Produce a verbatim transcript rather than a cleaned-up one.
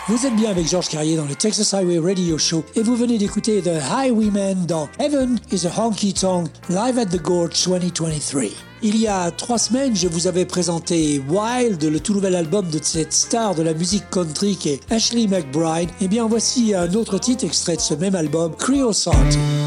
Vous êtes bien avec Georges Carrier dans le Texas Highway Radio Show et vous venez d'écouter The Highwaymen dans Heaven is a Honky Tonk Live at the Gorge vingt vingt-trois. Il y a trois semaines, je vous avais présenté Wild, le tout nouvel album de cette star de la musique country qui est Ashley McBryde. Eh bien, voici un autre titre extrait de ce même album, Creosote.